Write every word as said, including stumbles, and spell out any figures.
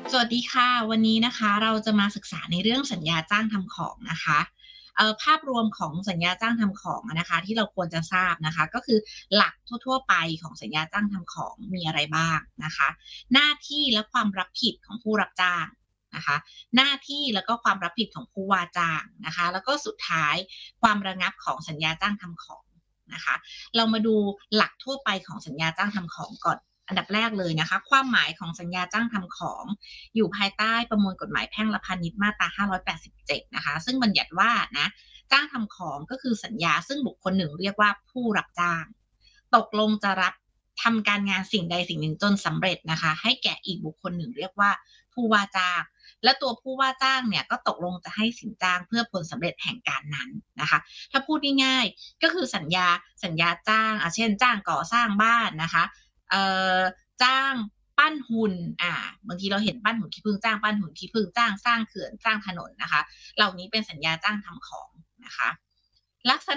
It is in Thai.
สวัสดีค่ะวันนี้นะคะเราจะมาศึกษาในเรื่องสัญญาจ้างทำของนะคะเอ่อภาพรวมของสัญญาจ้างทำของอะนะคะที่เราควรจะทราบนะคะก็คือหลักทั่วๆไปของสัญญาจ้างทำของมีอะไรบ้างนะคะหน้าที่และความรับผิดของผู้รับจ้างนะคะหน้าที่แล้วก็ความรับผิดของผู้ว่าจ้างนะคะแล้วก็สุดท้ายความระงับของสัญญาจ้างทำของนะคะเรามาดูหลักทั่วไปของสัญญาจ้างทำของก่อนอันดับแรกเลยนะคะความหมายของสัญญาจ้างทำของ อยู่ภายใต้ประมวลกฎหมายแพ่งและพาณิชย์มาตราห้าร้อยแปดสิบเจ็ดนะคะซึ่งบัญญัติว่านะจ้างทำของก็คือสัญญาซึ่งบุคคลหนึ่งเรียกว่าผู้รับจ้างตกลงจะรับทำการงานสิ่งใดสิ่งหนึ่งจนสำเร็จนะคะให้แก่อีกบุคคลหนึ่งเรียกว่าผู้ว่าจ้างและตัวผู้ว่าจ้างเนี่ยก็ตกลงจะให้สินจ้างเพื่อผลสำเร็จแห่งการนั้นนะคะถ้าพูดง่ายๆก็คือสัญญาสัญญาจ้างอ่ะเช่นจ้างก่อสร้างบ้านนะคะเอ่อ จ้างปั้นหุ่นอ่าบางทีเราเห็นปั้นหุ่นขี้ผึ้งจ้างปั้นหุ่นขี้ผึ้งจ้างสร้างเขื่อนสร้างถนนนะคะเหล่านี้เป็นสัญญาจ้างทำของนะคะลักษ